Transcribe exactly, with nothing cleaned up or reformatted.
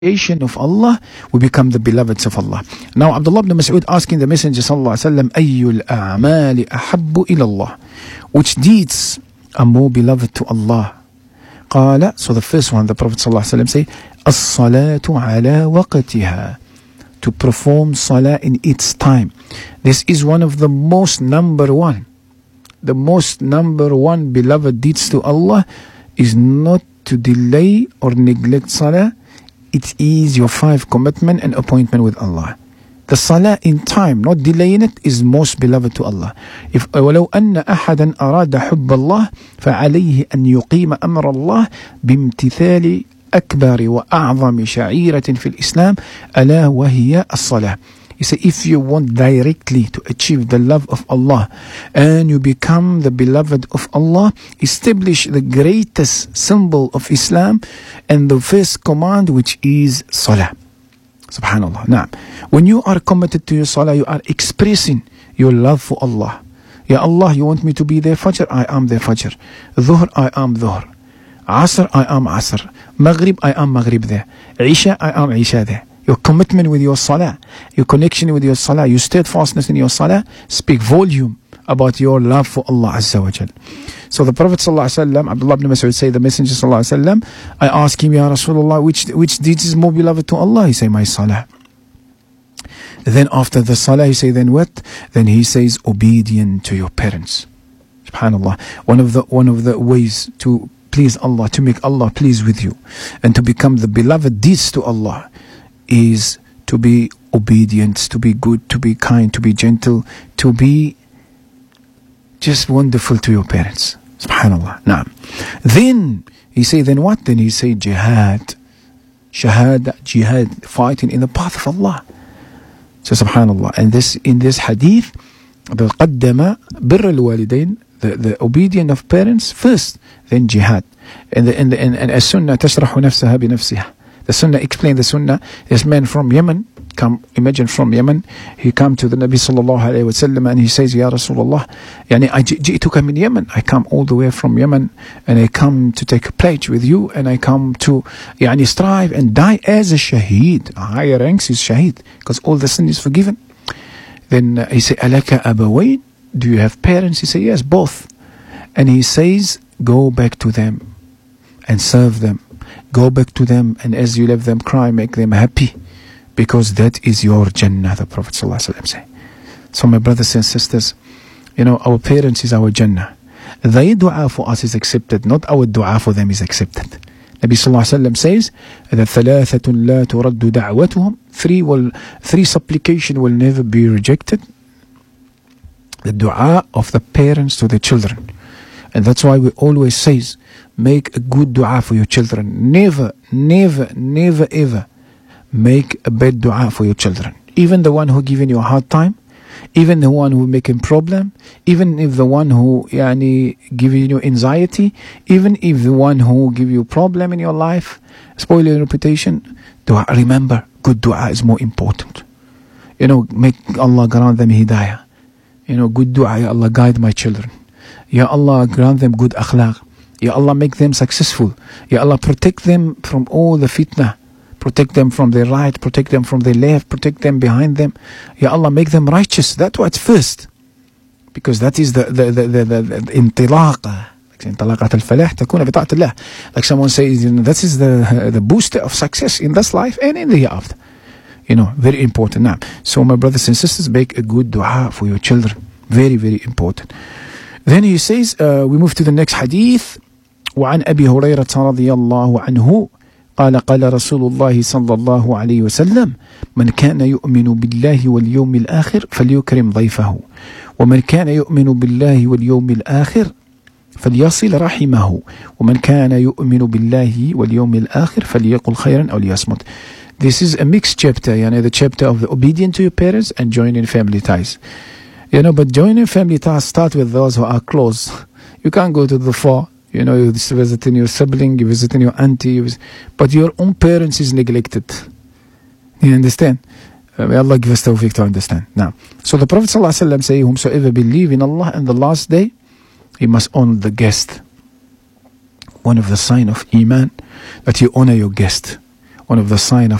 creation of Allah, we become the beloveds of Allah. Now Abdullah ibn Mas'ud asking the Messenger sallallahu alaihi wasallam, أَيُّ الْأَعْمَالِ أَحَبُّ إِلَى اللَّهِ, which deeds are more beloved to Allah? قال, so the first one, the Prophet sallallahu alaihi wasallam say, الصلاة على وقتها, to perform salah in its time. This is one of the most number one, the most number one beloved deeds to Allah is not to delay or neglect salah. It is your five commitment and appointment with Allah. The salah in time, not delaying it, is most beloved to Allah. If ولو أن أحدا أراد حب الله فعليه أن يقيم أمر الله بامتثال أكبر وأعظم شعيرة في الإسلام ألا وهي الصلاة. He said, if you want directly to achieve the love of Allah and you become the beloved of Allah, establish the greatest symbol of Islam and the first command, which is Salah. Subhanallah. Now, when you are committed to your Salah, you are expressing your love for Allah. Ya Allah, you want me to be there Fajr? I am there Fajr. Dhuhr, I am Dhuhr. Asr, I am Asr. Maghrib, I am Maghrib there. Isha, I am Isha there. Your commitment with your salah, your connection with your salah, your steadfastness in your salah, speak volume about your love for Allah Azza wa Jal. So the Prophet sallallahu alaihi wasallam, Abdullah ibn Mas'ud say, the Messenger sallallahu alaihi wasallam, I ask him, Ya Rasulullah, which which deeds is more beloved to Allah? He say, my salah. Then after the salah, he say, then what? Then he says, obedient to your parents. Subhanallah. One of the one of the ways to please Allah, to make Allah pleased with you, and to become the beloved deeds to Allah, is to be obedient, to be good, to be kind, to be gentle, to be just wonderful to your parents. Subhanallah. Now, then he say, then what? Then he say jihad, shahada, jihad, fighting in the path of Allah. So subhanallah. And this in this hadith, the qaddama birr al-walidain, the the obedience of parents first, then jihad. And the and the, and, and as-sunnah tashrahu nafsaha bi nafsiha. The Sunnah explain the Sunnah. This man from Yemen, come, imagine from Yemen, he come to the Nabi sallallahu alayhi wa sallam and he says, Ya Rasulullah, yani I ji'tuka min Yemen, I come all the way from Yemen and I come to take a pledge with you and I come to yani strive and die as a shaheed. Higher ranks is shaheed because all the sin is forgiven. Then uh, he say, Alaka abawain, do you have parents? He say, yes, both. And he says, go back to them and serve them. Go back to them, and as you let them cry, make them happy, because that is your Jannah, the Prophet ﷺ say. So my brothers and sisters, you know, our parents is our Jannah. Their dua for us is accepted, not our dua for them is accepted. Nabi ﷺ says that ثلاثة لا ترد دعوتهم, three will, three supplication will never be rejected. The dua of the parents to the children. And that's why we always says, make a good dua for your children. Never, never, never, ever make a bad dua for your children. Even the one who giving you a hard time, even the one who making problem, even if the one who yani, giving you anxiety, even if the one who give you problem in your life, spoil your reputation, dua, remember, good dua is more important. You know, make Allah grant them hidayah. You know, good dua, Ya Allah, guide my children. Ya Allah, grant them good akhlaq. Ya Allah, make them successful. Ya Allah, protect them from all the fitna. Protect them from their right, protect them from their left, protect them behind them. Ya Allah, make them righteous. That's what's first. Because that is the the the the, the, the intilaqa. انطلاقة الفلاح تكون بطاعة الله. Like someone says, you know, that is the the booster of success in this life and in the hereafter. You know, very important. Now, so my brothers and sisters, make a good dua for your children. Very, very important. Then he says, uh, we move to the next hadith. وعن أبي هريرة رضي الله عنه قال قال رسول الله صلى الله عليه وسلم من كان يؤمن بالله واليوم الآخر فليكرم ضيفه ومن كان يؤمن بالله واليوم الآخر فليصل رحمه ومن كان يؤمن بالله واليوم الآخر فليقل خيرا أو ليصمت. This is a mixed chapter, you know, the chapter of the obedience to your parents and joining family ties. You know, but joining family ties start with those who are close. You can't go to the far. You know, you're visiting your sibling, you're visiting your auntie, you visit, but your own parents is neglected. You understand? Uh, may Allah give us tawfiq to understand. Now, so the Prophet ﷺ say, whomsoever believe in Allah and the last day, he must honor the guest. One of the sign of Iman, that you honor your guest. one of the sign of